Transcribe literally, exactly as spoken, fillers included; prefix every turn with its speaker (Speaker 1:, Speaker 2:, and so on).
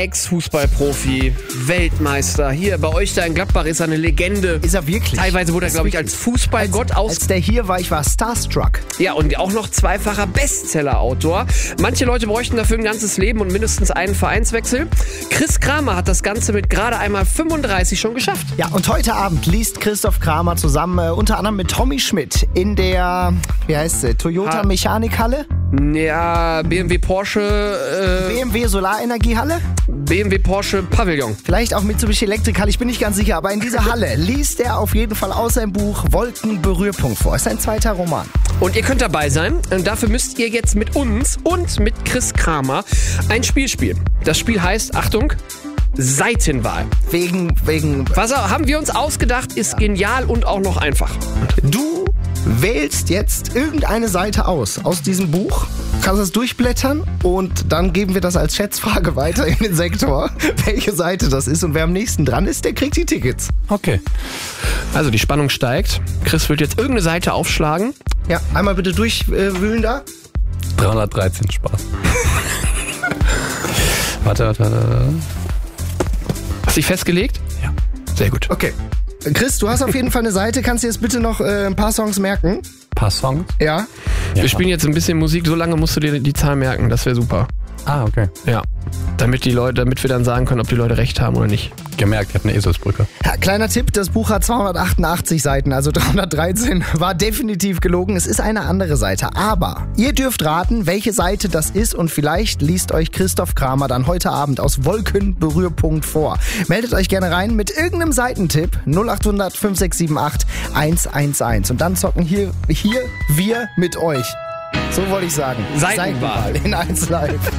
Speaker 1: Ex-Fußballprofi, Weltmeister. Hier bei euch da in Gladbach ist er eine Legende.
Speaker 2: Ist er wirklich?
Speaker 1: Teilweise wurde er, glaube ich, als Fußballgott aus...
Speaker 2: Als der hier war, ich war starstruck.
Speaker 1: Ja, und auch noch zweifacher Bestseller-Autor. Manche Leute bräuchten dafür ein ganzes Leben und mindestens einen Vereinswechsel. Chris Kramer hat das Ganze mit gerade einmal fünfunddreißig schon geschafft.
Speaker 2: Ja, und heute Abend liest Christoph Kramer zusammen äh, unter anderem mit Tommy Schmidt in der, wie heißt sie, Toyota
Speaker 1: Ha-
Speaker 2: Mechanikhalle?
Speaker 1: Ja, B M W Porsche... Äh,
Speaker 2: B M W Solarenergiehalle?
Speaker 1: B M W Porsche Pavillon.
Speaker 2: Vielleicht auch Mitsubishi Elektrikhalle, ich bin nicht ganz sicher, aber in dieser Halle liest er auf jeden Fall aus seinem Buch Wolkenberührpunkt vor. Ist ein zweiter Roman.
Speaker 1: Und ihr könnt dabei sein. Und dafür müsst ihr jetzt mit uns und mit Chris Kramer ein Spiel spielen. Das Spiel heißt, Achtung, Seitenwahl.
Speaker 2: Wegen, wegen...
Speaker 1: Was haben wir uns ausgedacht, ist genial und auch noch einfach.
Speaker 2: Du wählst jetzt irgendeine Seite aus, aus diesem Buch, kannst es durchblättern und dann geben wir das als Schätzfrage weiter in den Sektor, welche Seite das ist und wer am nächsten dran ist, der kriegt die Tickets.
Speaker 3: Okay.
Speaker 1: Also die Spannung steigt. Chris wird jetzt irgendeine Seite aufschlagen.
Speaker 2: Ja, einmal bitte durchwühlen da.
Speaker 3: dreihundertdreizehn, Spaß. warte, warte, warte.
Speaker 1: Hast du dich festgelegt?
Speaker 3: Ja.
Speaker 1: Sehr gut.
Speaker 2: Okay. Chris, du hast auf jeden Fall eine Seite, kannst du jetzt bitte noch äh, ein paar Songs merken?
Speaker 3: Ein paar Songs?
Speaker 2: Ja.
Speaker 3: Ja.
Speaker 1: Wir spielen jetzt ein bisschen Musik, so lange musst du dir die Zahl merken, das wäre super.
Speaker 3: Ah, okay.
Speaker 1: Ja. Damit die Leute, damit wir dann sagen können, ob die Leute recht haben oder nicht.
Speaker 3: Gemerkt, ich habe eine Eselsbrücke.
Speaker 2: Ja, kleiner Tipp, das Buch hat zweihundertachtundachtzig Seiten, also dreihundertdreizehn war definitiv gelogen. Es ist eine andere Seite, aber ihr dürft raten, welche Seite das ist und vielleicht liest euch Christoph Kramer dann heute Abend aus Wolkenberührpunkt vor. Meldet euch gerne rein mit irgendeinem Seitentipp null acht hundert fünf sechs sieben acht eins eins eins und dann zocken hier, hier wir mit euch. So wollte ich sagen.
Speaker 1: Seitenwahl.
Speaker 2: In eins Live.